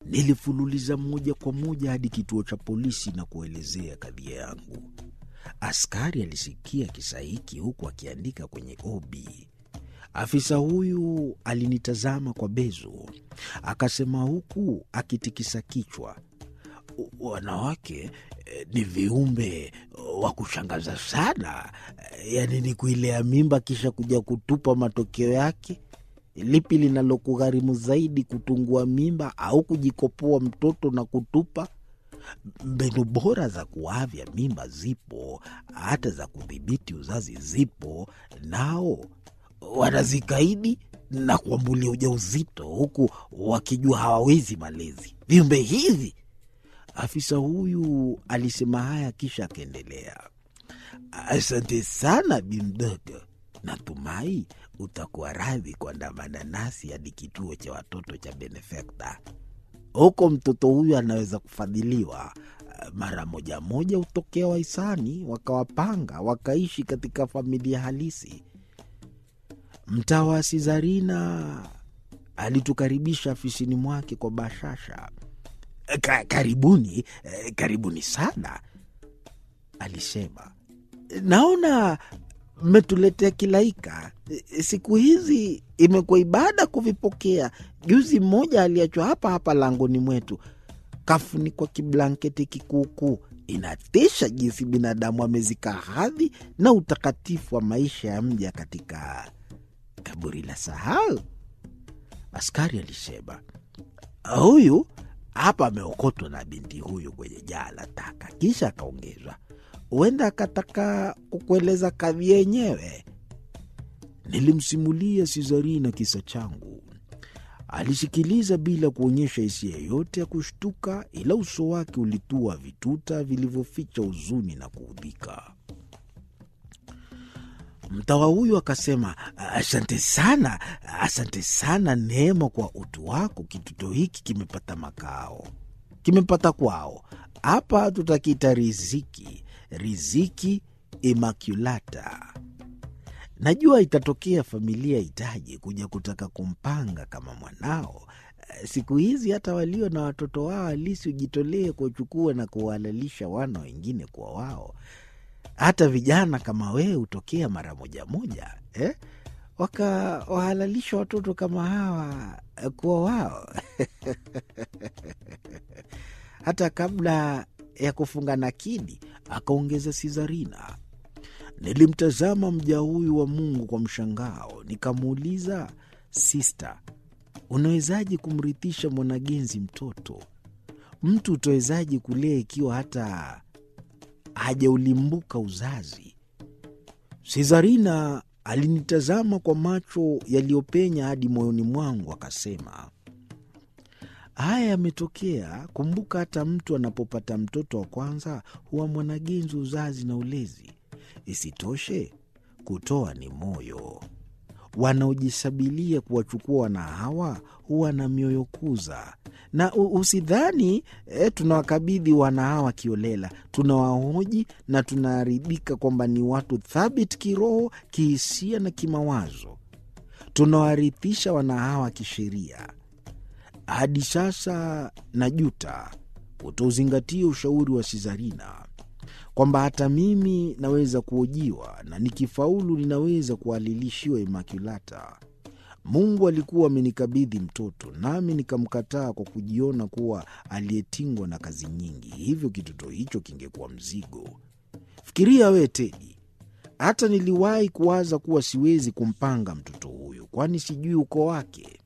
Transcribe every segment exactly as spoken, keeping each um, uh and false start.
Nilifululiza moja kwa moja hadi kituo cha polisi na kuelezea kadhia yangu. Askari alisikia kisa hiki huku akiandika kwenye obi. Afisa huyu alinitazama kwa bezo, akasema huku akitikisa kichwa, "Wanawake eh, ni viumbe wa kushangaza sana. Yaani ni kuilea mimba kisha kuja kutupa matokeo yake. Lipi linalokugharimu zaidi, kutungua mimba au kujikopoa mtoto na kutupa? Mbinu bora za kuavya mimba zipo, hata za kudhibiti uzazi zipo, nao wanazikaidi na kuambulia ujauzito huku wakijua hawawezi malezi viumbe hivi." Afisa huyu alisema haya kisha akaendelea, "Asante sana bimdogo. Natumai utakuwa radhi kuandamana nasi hadi kituo cha watoto cha Benefactor. Huko mtoto huyu anaweza kufadhiliwa. Mara moja moja hutokea wahisani wakawapanga wakaishi katika familia halisi." Mtawa Sizarina alitukaribisha afisini mwake kwa bashasha. Ka, karibuni, karibuni sana, alisema. "Naona mmetuletea kilaika. Siku hizi imekuwa ibada kuvipokea. Juzi mmoja aliachwa hapa hapa langoni mwetu, kafunikwa kiblanketi kikuukuu. Inatisha jinsi binadamu amezika hadhi na utakatifu wa maisha ya mja katika kaburi la sahau." Askari alisema, "Huyu hapa ameokotwa na binti huyu kwenye jaa la taka." Kisha akaongezwa, "Huenda akataka kukueleza kadhi yenyewe." Nilimsimulia Sizarina kisa changu. Alisikiliza bila kuonyesha hisia yoyote ya kushtuka, ila uso wake ulitua vituta vilivyoficha huzuni na kuudhika. Mtawa huyu akasema, "Asante sana, asante sana Neema, kwa utu wako. Kitoto hiki kimepata makao, kimepata kwao. Hapa tutakiita Riziki, Riziki Immaculata. Najua itatokea familia itaje kuja kutaka kumpanga kama mwanao. Siku hizi hata walio na watoto wao halisi hujitolee kuwachukua na kuwahalalisha wana wengine kwa wao. Hata vijana kama wewe hutokea mara moja moja, eh? Wakawahalalisha watoto kama hawa kuwa wao." Hata kabla ya kufunga nakidi, akaongeza Sizarina. Nilimtazama mja huyu wa Mungu kwa mshangao, nikamuuliza, "Sister, unawezaje kumrithisha mwanagenzi mtoto? Mtu utawezaje kulea ikiwa hata hajaulimbuka uzazi?" Sizarina alinitazama kwa macho yaliyopenya hadi moyoni mwangu, akasema, "Haya yametokea. Kumbuka, hata mtu anapopata mtoto wa kwanza huwa mwanagenzi uzazi na ulezi. Isitoshe, kutoa ni moyo. Wanaojisabilia kuwachukua wana hawa huwa na mioyo kuza. Na usidhani eh, tunawakabidhi wana hawa kiolela. Tunawahoji na tunaharibika kwamba ni watu thabiti kiroho, kihisia na kimawazo. Tunawarithisha wana hawa kisheria. Hadi sasa najuta utauzingatia ushauri wa Sizarina, kwamba hata mimi naweza kuojiwa na nikifaulu ninaweza kuhalilishiwa Immaculata. Mungu alikuwa amenikabidhi mtoto, nami nikamkataa kwa kujiona kuwa aliyetingwa na kazi nyingi, hivyo kitoto hicho kingekuwa mzigo. Fikiria we Tedi, hata niliwahi kuwaza kuwa siwezi kumpanga mtoto huyu, kwani sijui uko wake.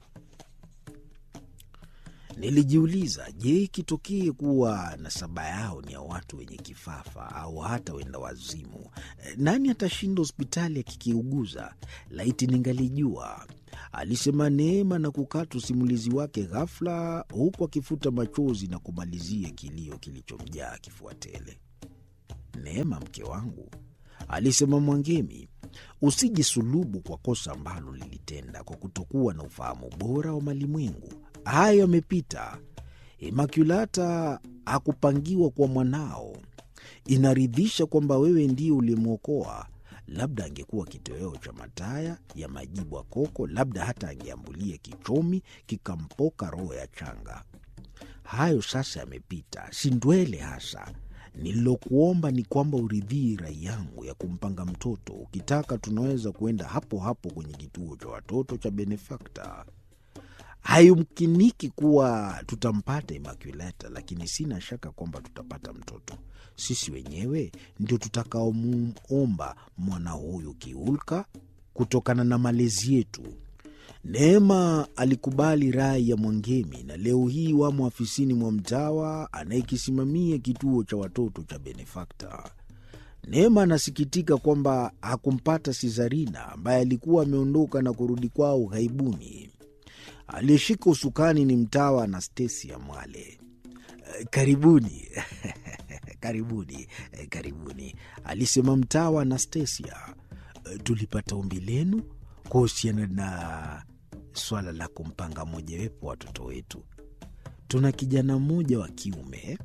Nilijiuliza, je, ikitokee kuwa nasaba yao ni ya watu wenye kifafa au hata wenda wazimu, nani atashinda hospitali akikiuguza? Laiti ningalijua, alisema Neema na kukata usimulizi wake ghafla, huku akifuta machozi na kumalizia kilio kilichomjaa kifua tele. Neema, mke wangu, alisema Mwangemi, usijisulubu kwa kosa ambalo lilitenda kwa kutokuwa na ufahamu bora wa malimwengu. Hayo yamepita. Immaculata hakupangiwa kwa mwanao. Inaridhisha kwamba wewe ndiye ulimwokoa. Labda angekuwa kitoweo cha mataya ya majibu ya koko, labda hata angeambulia kichomi kikampoka roho ya changa. Hayo sasa yamepita, si ndwele hasa. Nililokuomba ni kwamba uridhii rai yangu ya kumpanga mtoto. Ukitaka tunaweza kuenda hapo hapo kwenye kituo cha watoto cha Benefactor. Hayumkiniki kuwa tutampata Immaculata, lakini sina shaka kwamba tutapata mtoto. Sisi wenyewe ndio tutakaomuomba mwana huyu kiulka kutokana na malezi yetu. Neema alikubali rai ya Mwangemi na leo hii wamo afisini mwa mtawa anayekisimamia kituo cha watoto cha Benefactor. Neema anasikitika kwamba hakumpata Sizarina ambaye alikuwa ameondoka na kurudi kwao ghaibuni. Aliyeshika usukani ni mtawa Anastasia Mwale. Karibuni. Karibuni, karibuni, alisema mtawa Anastasia. Tulipata ombi lenu kuhusiana na swala la kumpanga mojawapo watoto wetu. Tuna kijana mmoja wa kiume.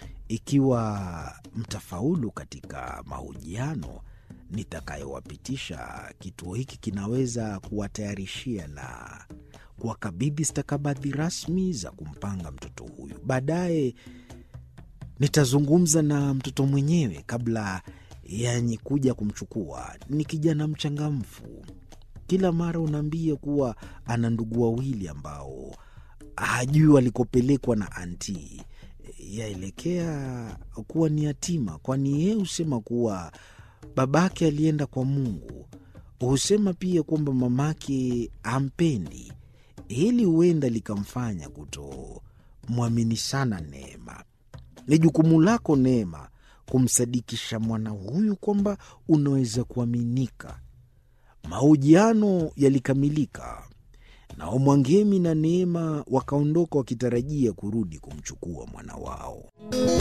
Ikiwa mtafaulu katika mahojiano nitakayowapitisha, kituo hiki kinaweza kuwatayarishia na kuwakabidhi stakabadhi rasmi za kumpanga mtoto huyu. Baadaye nitazungumza na mtoto mwenyewe kabla yanyi kuja kumchukua. Ni kijana mchangamfu. Kila mara unaambia kuwa ana ndugu wawili ambao hajui walikopelekwa na anti. Yaelekea kuwa ni yatima, kwani yeye husema kuwa babake alienda kwa Mungu. Husema pia kwamba mamake hampendi. Hili huenda likamfanya kuto mwamini sana Neema. Ni jukumu lako Neema kumsadikisha mwana huyu kwamba unaweza kuaminika. Mahojiano yalikamilika. Nao Mwangemi na Neema wakaondoka wakitarajia kurudi kumchukua mwana wao.